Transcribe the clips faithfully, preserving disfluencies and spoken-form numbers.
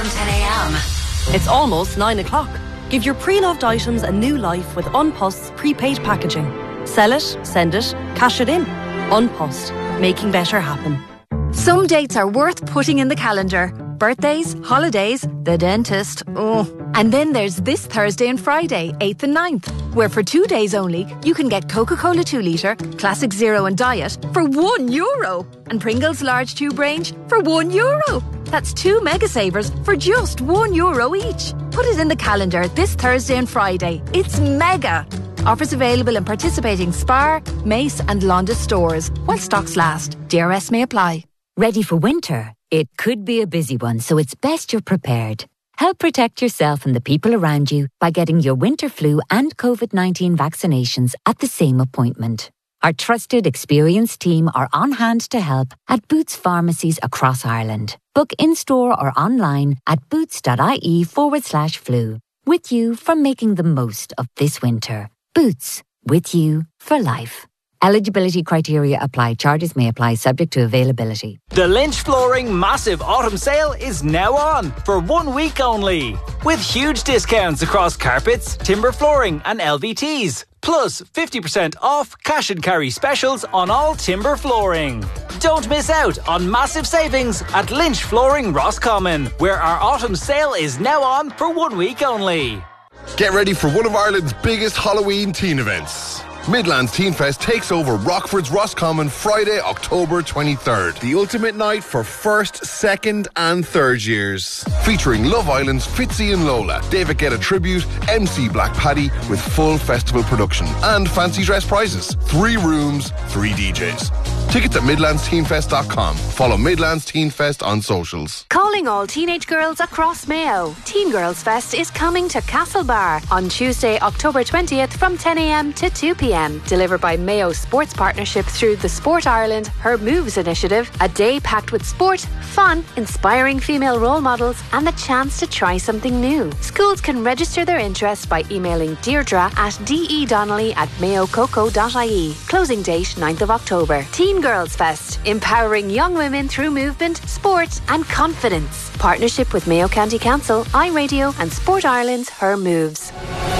from ten a.m. It's almost nine o'clock. Give your pre-loved items a new life with Unpost's prepaid packaging. Sell it, send it, cash it in. Unpost, making better happen. Some dates are worth putting in the calendar. Birthdays, holidays, the dentist, oh. And then there's this Thursday and Friday, eighth and ninth, where for two days only, you can get Coca-Cola two litre, Classic Zero and Diet for one euro. And Pringles large tube range for one euro. That's two mega savers for just one euro each. Put it in the calendar this Thursday and Friday. It's mega. Offers available in participating Spar, Mace and Londis stores while stocks last. D R S may apply. Ready for winter? It could be a busy one, so it's best you're prepared. Help protect yourself and the people around you by getting your winter flu and covid nineteen vaccinations at the same appointment. Our trusted, experienced team are on hand to help at Boots pharmacies across Ireland. Book in-store or online at boots.ie forward slash flu. With you for making the most of this winter. Boots, with you for life. Eligibility criteria apply. Charges may apply subject to availability. The Lynch Flooring Massive Autumn Sale is now on for one week only. With huge discounts across carpets, timber flooring and L V Ts. Plus fifty percent off cash and carry specials on all timber flooring. Don't miss out on massive savings at Lynch Flooring Roscommon, where our autumn sale is now on for one week only. Get ready for one of Ireland's biggest Halloween teen events. Midlands Teen Fest takes over Rockford's Roscommon Friday, October twenty-third. The ultimate night for first, second and third years. Featuring Love Island's Fitzy and Lola, David Guetta Tribute, M C Black Paddy with full festival production and fancy dress prizes. Three rooms, three D Js. Tickets at midlands teen fest dot com. Follow Midlands Teen Fest on socials. Calling all teenage girls across Mayo. Teen Girls Fest is coming to Castlebar on Tuesday, October twentieth from ten a.m. to two p.m. Delivered by Mayo Sports Partnership through the Sport Ireland Her Moves initiative. A day packed with sport, fun, inspiring female role models and the chance to try something new. Schools can register their interest by emailing Deirdre at dedonnelly at mayococo.ie. Closing date ninth of October. Teen Girls Fest, empowering young women through movement, sport and confidence. Partnership with Mayo County Council, iRadio and Sport Ireland's Her Moves.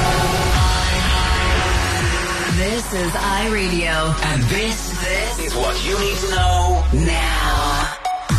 This is iRadio. And this, this is what you need to know now.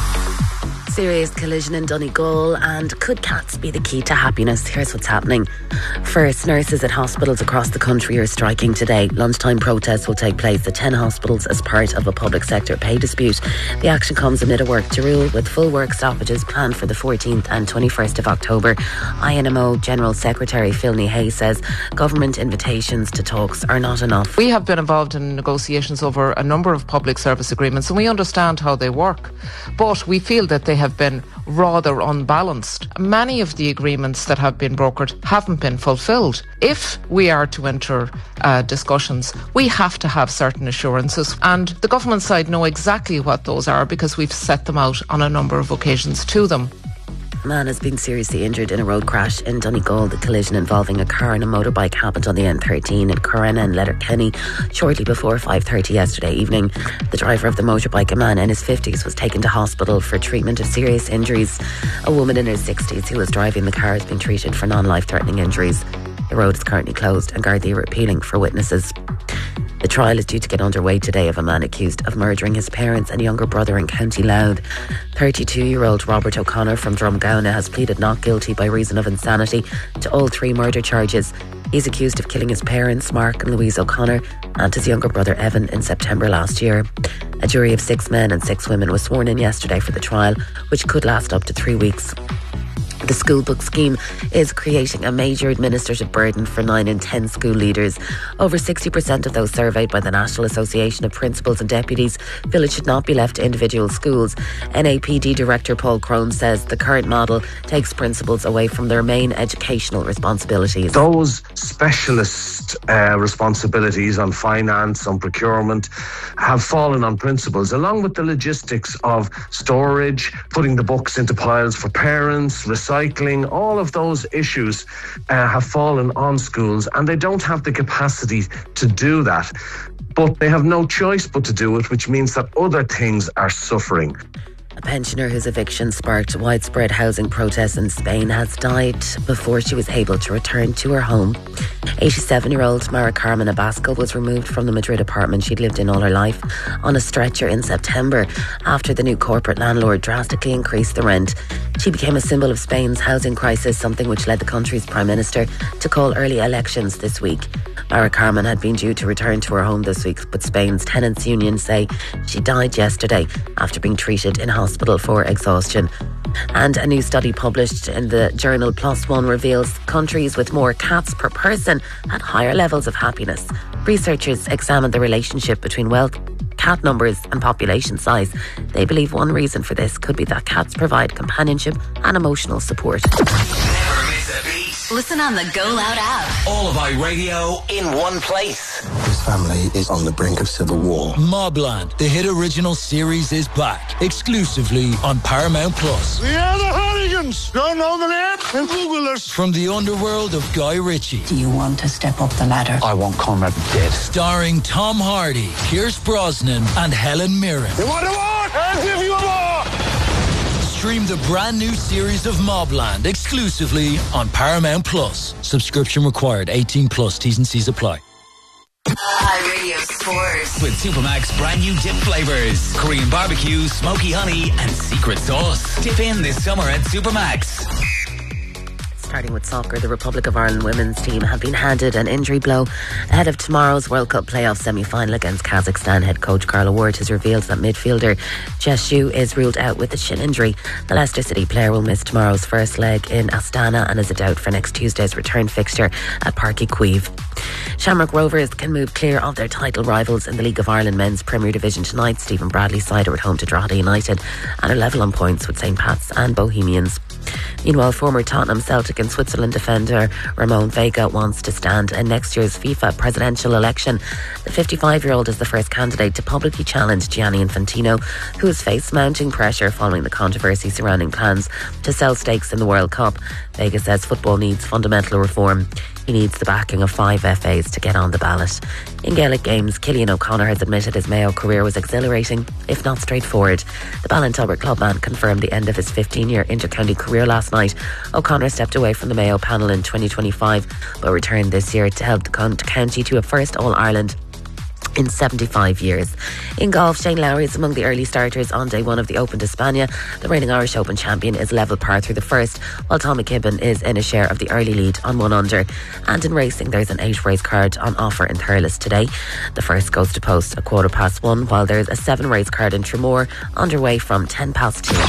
Serious collision in Donegal, and could cats be the key to happiness? Here's what's happening. First, nurses at hospitals across the country are striking today. Lunchtime protests will take place at ten hospitals as part of a public sector pay dispute. The action comes amid a work to rule with full work stoppages planned for the fourteenth and twenty-first of October. I N M O General Secretary Philny Hay says government invitations to talks are not enough. We have been involved in negotiations over a number of public service agreements and we understand how they work, but we feel that they have been rather unbalanced. Many of the agreements that have been brokered haven't been fulfilled. If we are to enter uh, discussions, we have to have certain assurances, and the government side know exactly what those are because we've set them out on a number of occasions to them. A man has been seriously injured in a road crash in Donegal. The collision involving a car and a motorbike happened on the N thirteen in Correnna and Letterkenny shortly before five thirty yesterday evening. The driver of the motorbike, a man in his fifties, was taken to hospital for treatment of serious injuries. A woman in her sixties who was driving the car has been treated for non-life-threatening injuries. The road is currently closed and Gardaí are appealing for witnesses. The trial is due to get underway today of a man accused of murdering his parents and younger brother in County Louth. thirty-two-year-old Robert O'Connor from Drumgowna has pleaded not guilty by reason of insanity to all three murder charges. He's accused of killing his parents, Mark and Louise O'Connor, and his younger brother Evan in September last year. A jury of six men and six women was sworn in yesterday for the trial, which could last up to three weeks. The school book scheme is creating a major administrative burden for nine in ten school leaders. Over sixty percent of those surveyed by the National Association of Principals and Deputies feel it should not be left to individual schools. N A P D Director Paul Crone says the current model takes principals away from their main educational responsibilities. Those specialist uh, responsibilities on finance, on procurement, have fallen on principals, along with the logistics of storage, putting the books into piles for parents, recycling. All of those issues uh, have fallen on schools, and they don't have the capacity to do that. But they have no choice but to do it, which means that other things are suffering. A pensioner whose eviction sparked widespread housing protests in Spain has died before she was able to return to her home. eighty-seven-year-old Mara Carmen Abascal was removed from the Madrid apartment she'd lived in all her life on a stretcher in September after the new corporate landlord drastically increased the rent. She became a symbol of Spain's housing crisis, something which led the country's Prime Minister to call early elections this week. Mara Carmen had been due to return to her home this week, but Spain's tenants' union say she died yesterday after being treated in hospital for exhaustion. And a new study published in the journal PLOS ONE reveals countries with more cats per person had higher levels of happiness. Researchers examined the relationship between wealth, cat numbers and population size. They believe one reason for this could be that cats provide companionship and emotional support. Never miss a beat. Listen on the Go Loud app. All of iRadio in one place. This family is on the brink of civil war. Mobland, the hit original series, is back exclusively on Paramount Plus. We are the Hooligans. Don't know the name? And Google us. From the underworld of Guy Ritchie. Do you want to step up the ladder? I want Conrad dead. Starring Tom Hardy, Pierce Brosnan and Helen Mirren. You want a war? I'll give you a war. Stream the brand new series of Mobland exclusively on Paramount Plus. Subscription required. eighteen plus. T's and C's apply. iRadio Sports. With Supermax brand new dip flavors. Korean barbecue, smoky honey and secret sauce. Dip in this summer at Supermax. Starting with soccer, the Republic of Ireland women's team have been handed an injury blow ahead of tomorrow's World Cup playoff semi-final against Kazakhstan. Head coach Carla Ward has revealed that midfielder Jess Shu is ruled out with a shin injury. The Leicester City player will miss tomorrow's first leg in Astana and is a doubt for next Tuesday's return fixture at Páirc Uí Chaoimh. Shamrock Rovers can move clear of their title rivals in the League of Ireland Men's Premier Division tonight. Stephen Bradley's side are at home to Drogheda United and are level on points with Saint Pat's and Bohemians. Meanwhile, former Tottenham, Celtic and Switzerland defender Ramon Vega wants to stand in next year's FIFA presidential election. The fifty-five-year-old is the first candidate to publicly challenge Gianni Infantino, who has faced mounting pressure following the controversy surrounding plans to sell stakes in the World Cup. Vega says football needs fundamental reform. He needs the backing of five F As to get on the ballot. In Gaelic games, Cillian O'Connor has admitted his Mayo career was exhilarating, if not straightforward. The Ballintubber clubman confirmed the end of his fifteen-year inter-county career last night. O'Connor stepped away from the Mayo panel in twenty twenty-five, but returned this year to help the county to a first All-Ireland in seventy-five years. In golf, Shane Lowry is among the early starters on day one of the Open d'Espagne. The reigning Irish Open champion is level par through the first, while Tommy Kibben is in a share of the early lead on one under. And in racing, there's an eight race card on offer in Thurles today. The first goes to post a quarter past one, while there's a seven race card in Tramore underway from ten past two.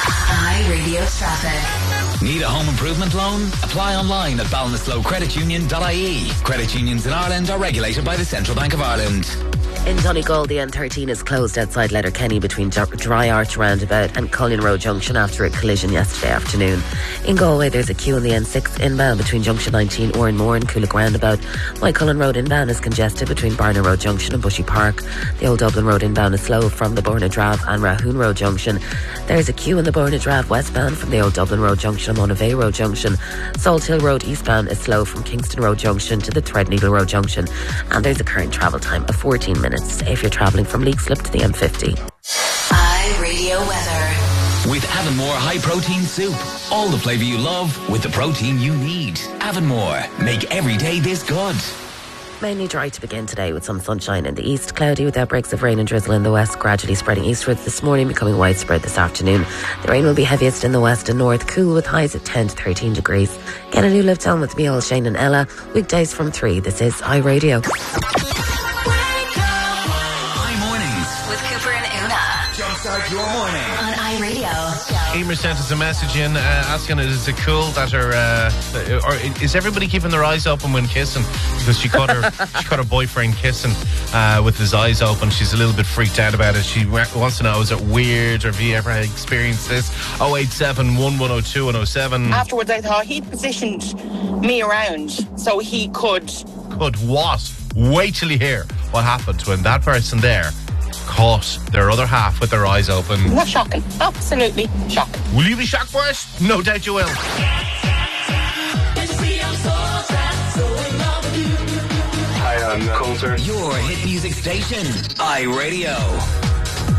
iRadio traffic. Need a home improvement loan? Apply online at ballinasloe credit union dot I E. Credit unions in Ireland are regulated by the Central Bank of Ireland. In Donegal, the N thirteen is closed outside Letterkenny between Dry Arch Roundabout and Cullion Road Junction after a collision yesterday afternoon. In Galway, there's a queue on the N six inbound between Junction nineteen, Oranmore and Coolock Roundabout. While Cullen Road inbound is congested between Barna Road Junction and Bushy Park. The Old Dublin Road inbound is slow from the Borna Drav and Rahoon Road Junction. There's a queue in the Borna Drav westbound from the Old Dublin Road Junction and Monavea Road Junction. Salt Hill Road eastbound is slow from Kingston Road Junction to the Threadneedle Road Junction. And there's a current travel time of fourteen minutes if you're travelling from Leixlip to the M fifty. iRadio weather. With Avonmore High Protein Soup. All the flavour you love with the protein you need. Avonmore. Make every day this good. Mainly dry to begin today with some sunshine in the east, cloudy with outbreaks of rain and drizzle in the west, gradually spreading eastwards this morning, becoming widespread this afternoon. The rain will be heaviest in the west and north, cool with highs at ten to thirteen degrees. Get a new lift on with me, all Shane and Ella, weekdays from three. This is iRadio. Jumpstart your morning on iRadio. Emer sent us a message in uh, asking, is it cool that her, uh, or is everybody keeping their eyes open when kissing? Because she caught her, she caught her boyfriend kissing uh, with his eyes open. She's a little bit freaked out about it. She wants to know, is it weird, or have you ever experienced this? oh eight seven, one one oh two, one oh seven. Afterwards, I thought he'd positioned me around so he could. Could what? Wait till you hear what happened when that person there caught their other half with their eyes open. Not shocking. Absolutely shocking. Will you be shocked for it? No doubt you will. Hi, I'm Coulter. Your hit music station, iRadio.